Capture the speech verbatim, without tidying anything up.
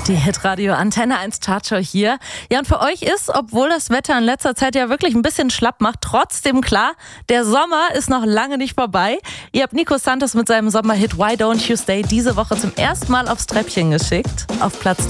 Die Hitradio Antenne eins Chartshow hier. Ja, und für euch ist, obwohl das Wetter in letzter Zeit ja wirklich ein bisschen schlapp macht, trotzdem klar, der Sommer ist noch lange nicht vorbei. Ihr habt Nico Santos mit seinem Sommerhit Why Don't You Stay diese Woche zum ersten Mal aufs Treppchen geschickt. Auf Platz